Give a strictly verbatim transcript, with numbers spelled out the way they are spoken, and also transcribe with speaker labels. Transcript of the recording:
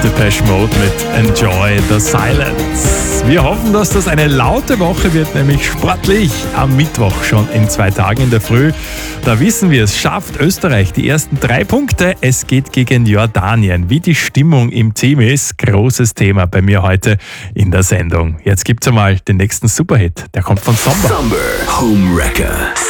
Speaker 1: Depeche Mode mit Enjoy the Silence. Wir hoffen, dass das eine laute Woche wird, nämlich sportlich am Mittwoch schon in zwei Tagen in der Früh. Da wissen wir, es schafft Österreich die ersten drei Punkte. Es geht gegen Jordanien. Wie die Stimmung im Team ist, großes Thema bei mir heute in der Sendung. Jetzt gibt's einmal den nächsten Superhit. Der kommt von Somber.
Speaker 2: Somber Home Wrecker.